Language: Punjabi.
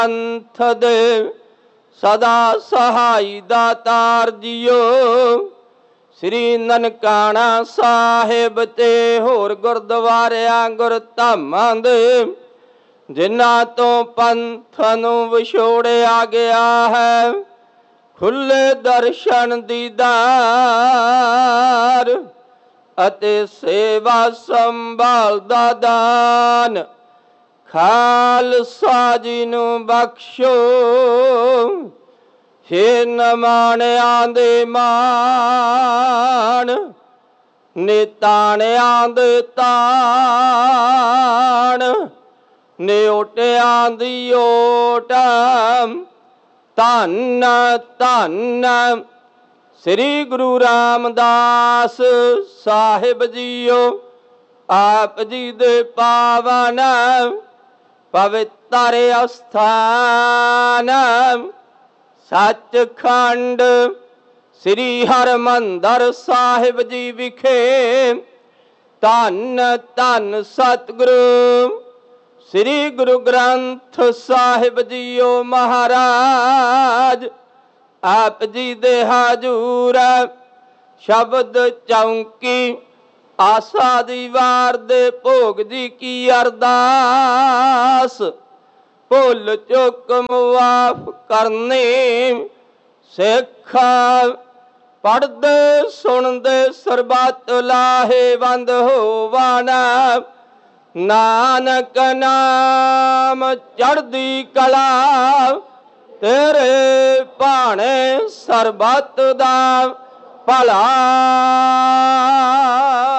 ਅੰਥ ਦੇ ਸਦਾ ਸਹਾਈ ਦਾਤਾਰ ਜੀਓ। ਸ੍ਰੀ ਨਨਕਾਣਾ ਸਾਹਿਬ ਤੇ ਹੋਰ ਗੁਰਦੁਆਰਿਆਂ ਗੁਰਧਾਮਾਂ ਦੇ ਜਿਨ੍ਹਾਂ ਤੋਂ ਪੰਥ ਨੂੰ ਵਿਛੋੜਿਆ ਗਿਆ ਹੈ, ਖੁੱਲੇ ਦਰਸ਼ਨ ਦੀਦਾਰ ਅਤੇ ਸੇਵਾ ਸੰਭਾਲ ਦਾ ਦਾਨ ਖਾਲਸਾ ਜੀ ਨੂੰ ਬਖਸ਼ੋ। ਹੇ ਨਮਾਣਿਆਂ ਦੇ ਮਾਣ, ਨਿਤਾਣਿਆਂ ਦੇ ਤਾਣ, ਨਿਓਟਿਆਂ ਦੀ ਓਟ। ਧੰਨ ਧੰਨ ਸ੍ਰੀ ਗੁਰੂ ਰਾਮਦਾਸ ਸਾਹਿਬ ਜੀਓ। ਆਪ ਜੀ ਦੇ ਪਾਵਨ ਪਵਿੱਤਰ ਅਸਥਾਨ ਸੱਚਖੰਡ ਸ੍ਰੀ ਹਰਿਮੰਦਰ ਸਾਹਿਬ ਜੀ ਵਿਖੇ ਧੰਨ ਧੰਨ ਸਤਿਗੁਰੂ ਸ੍ਰੀ ਗੁਰੂ ਗ੍ਰੰਥ ਸਾਹਿਬ ਜੀਓ ਮਹਾਰਾਜ। ਆਪ ਜੀ ਦੇ ਹਾਜ਼ੂਰ ਸ਼ਬਦ ਚੌਂਕੀ ਆਸਾ ਦੀ ਵਾਰ ਦੇ ਭੋਗ ਜੀ ਕੀ ਅਰਦਾਸ। ਭੁੱਲ ਚੁੱਕ ਮੁਆਫ ਕਰਨੀ ਸਿੱਖ ਪੜ੍ਹਦੇ ਸੁਣਦੇ ਸਰਬੱਤ ਲਾਹੇਵੰਦ ਹੋਵਣ। ਨਾਨਕ ਨਾਮ ਚੜ੍ਹਦੀ ਕਲਾ ਤੇਰੇ ਭਾਣੇ ਸਰਬੱਤ ਦਾ ਭਲਾ।